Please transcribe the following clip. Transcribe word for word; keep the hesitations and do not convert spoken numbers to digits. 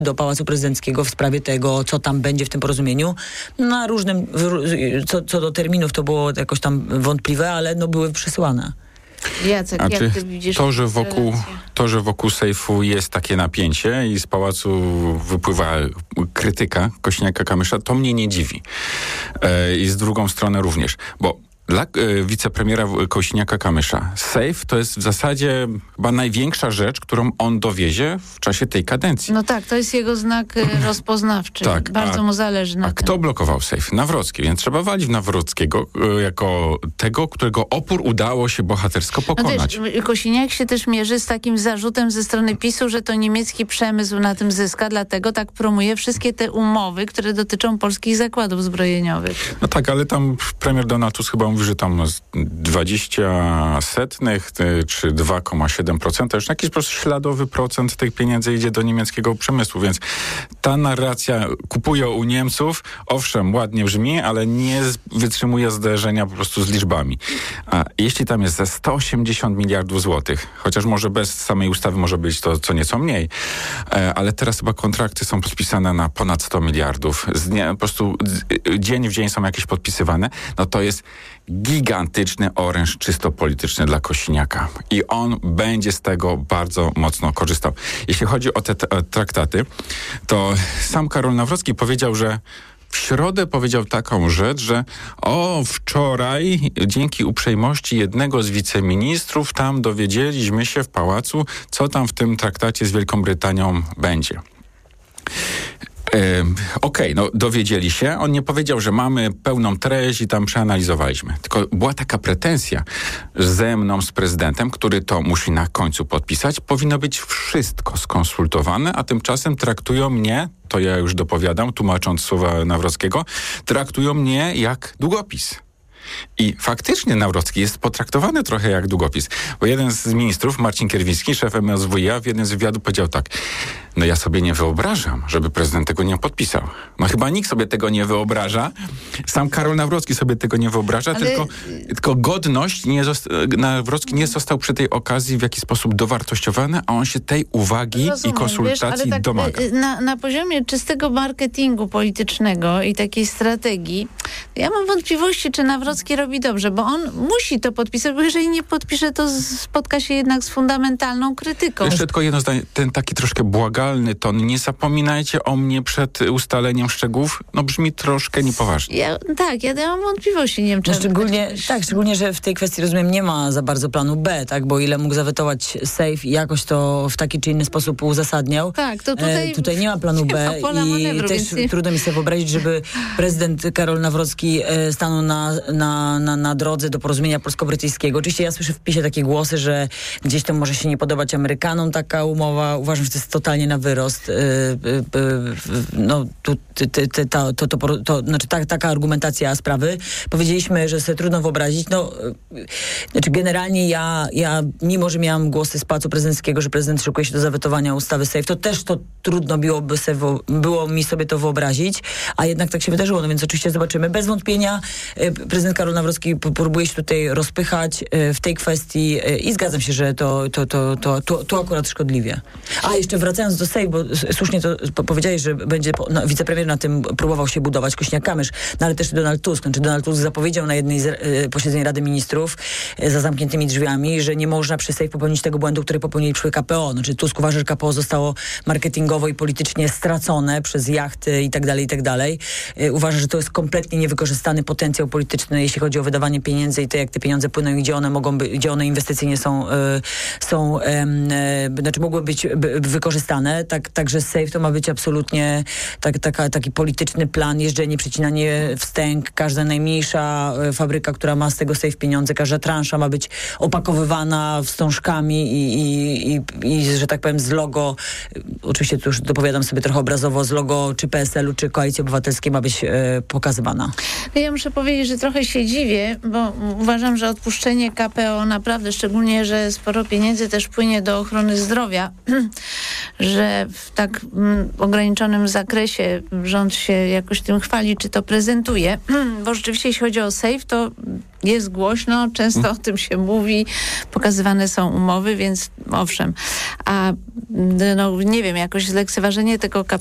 do Pałacu Prezydenckiego w sprawie tego, co tam będzie w tym porozumieniu. Na różnym, co, co do terminów to było jakoś tam wątpliwe, ale no były przesyłane. Jacek, znaczy, jak ty widzisz to, że wokół, relacje? to, że wokół sejfu jest takie napięcie i z pałacu wypływa krytyka Kosiniaka-Kamysza, to mnie nie dziwi. E, I z drugą stronę również, bo dla e, wicepremiera Kosiniaka-Kamysza sejf to jest w zasadzie chyba największa rzecz, którą on dowiezie w czasie tej kadencji. No tak, to jest jego znak e, rozpoznawczy. Tak, Bardzo a, mu zależy na a tym. kto blokował sejf? Nawrocki, więc trzeba walić Nawrockiego e, jako tego, którego opór udało się bohatersko pokonać. No wiesz, Kosiniak się też mierzy z takim zarzutem ze strony PiSu, że to niemiecki przemysł na tym zyska, dlatego tak promuje wszystkie te umowy, które dotyczą polskich zakładów zbrojeniowych. No tak, ale tam premier Donald Tusk chyba mówi, że tam dwadzieścia setnych czy dwa przecinek siedem procent, już jakiś po prostu śladowy procent tych pieniędzy idzie do niemieckiego przemysłu, więc ta narracja kupuje u Niemców, owszem, ładnie brzmi, ale nie wytrzymuje zderzenia po prostu z liczbami. A jeśli tam jest ze sto osiemdziesiąt miliardów złotych, chociaż może bez samej ustawy może być to co nieco mniej, ale teraz chyba kontrakty są podpisane na ponad sto miliardów. Z dnia, po prostu dzień w dzień są jakieś podpisywane, no to jest gigantyczny oręż czysto polityczny dla Kosiniaka. I on będzie z tego bardzo mocno korzystał. Jeśli chodzi o te t- traktaty, to sam Karol Nawrocki powiedział, że w środę powiedział taką rzecz, że o, wczoraj dzięki uprzejmości jednego z wiceministrów tam dowiedzieliśmy się w pałacu, co tam w tym traktacie z Wielką Brytanią będzie. Okej, okay, no dowiedzieli się. On nie powiedział, że mamy pełną treść i tam przeanalizowaliśmy. Tylko była taka pretensja ze mną, z prezydentem, który to musi na końcu podpisać. Powinno być wszystko skonsultowane, a tymczasem traktują mnie, to ja już dopowiadam, tłumacząc słowa Nawrockiego, traktują mnie jak długopis. I faktycznie Nawrocki jest potraktowany trochę jak długopis, bo jeden z ministrów, Marcin Kierwiński, szef M S W i A, w jednym z wywiadów powiedział tak: no ja sobie nie wyobrażam, żeby prezydent tego nie podpisał. No chyba nikt sobie tego nie wyobraża. Sam Karol Nawrocki sobie tego nie wyobraża, Ale... tylko, tylko godność, nie zosta- Nawrocki nie został przy tej okazji w jakiś sposób dowartościowany, a on się tej uwagi Rozumiem, i konsultacji wiesz, ale tak, domaga. Na, na poziomie czystego marketingu politycznego i takiej strategii, ja mam wątpliwości, czy Nawrocki robi dobrze, bo on musi to podpisać, bo jeżeli nie podpisze, to spotka się jednak z fundamentalną krytyką. Jeszcze tylko jedno zdanie, ten taki troszkę błagalny ton, nie zapominajcie o mnie przed ustaleniem szczegółów, no brzmi troszkę niepoważnie. Ja, tak, ja, ja mam wątpliwości, nie wiem, czy... No szczególnie, tak, szczególnie, że w tej kwestii, rozumiem, nie ma za bardzo planu B, tak, bo ile mógł zawetować sejf i jakoś to w taki czy inny sposób uzasadniał. Tak, to tutaj... E, tutaj nie ma planu B ma pola i manewru, też nie... trudno mi sobie wyobrazić, żeby prezydent Karol Nawrocki e, stanął na, na, na, na drodze do porozumienia polsko-brytyjskiego. Oczywiście ja słyszę w PiSie takie głosy, że gdzieś to może się nie podobać Amerykanom taka umowa. Uważam, że to jest totalnie na wyrost. E, e, e, no, tu, ty, ty, ty, ta, to, to, to, to, znaczy ta, taka argumentacja sprawy. Powiedzieliśmy, że sobie trudno wyobrazić. No, e, znaczy generalnie ja, ja, mimo że miałam głosy z Pałacu Prezydenckiego, że prezydent szykuje się do zawetowania ustawy sejf, to też to trudno byłoby sobie, było mi sobie to wyobrazić, a jednak tak się wydarzyło. No więc oczywiście zobaczymy. Bez wątpienia e, prezydent Karol Nawrocki próbuje się tutaj rozpychać e, w tej kwestii e, i zgadzam się, że to, to, to, to, to, to akurat szkodliwie. A jeszcze wracając do sejfu, bo słusznie to po, powiedziałeś, że będzie po, no, wicepremier na tym próbował się budować, Kosiniak-Kamysz, no ale też Donald Tusk. Znaczy Donald Tusk zapowiedział na jednej z e, posiedzeń Rady Ministrów e, za zamkniętymi drzwiami, że nie można przy sejf popełnić tego błędu, który popełnili przy K P O. Znaczy Tusk uważa, że K P O zostało marketingowo i politycznie stracone przez jachty i tak dalej, i tak dalej. E, uważa, że to jest kompletnie niewykorzystany potencjał polityczny, jeśli chodzi o wydawanie pieniędzy i to, jak te pieniądze płyną i gdzie one mogą być, gdzie one inwestycyjnie są, e, są e, e, znaczy mogły być b, wykorzystane. Tak, także sejf to ma być absolutnie tak, taka, taki polityczny plan, jeżdżenie, przecinanie wstęg, każda najmniejsza e, fabryka, która ma z tego sejf pieniądze, każda transza ma być opakowywana wstążkami i, i, i, i że tak powiem z logo, oczywiście tu już dopowiadam sobie trochę obrazowo, z logo czy P S L u, czy Koalicji Obywatelskiej ma być e, pokazywana. Ja muszę powiedzieć, że trochę się się dziwię, bo uważam, że odpuszczenie K P O naprawdę, szczególnie, że sporo pieniędzy też płynie do ochrony zdrowia, że w tak mm, ograniczonym zakresie rząd się jakoś tym chwali, czy to prezentuje. Bo rzeczywiście, jeśli chodzi o SAFE, to jest głośno, często o tym się mówi, pokazywane są umowy, więc owszem. A no, nie wiem, jakoś zlekceważenie tego K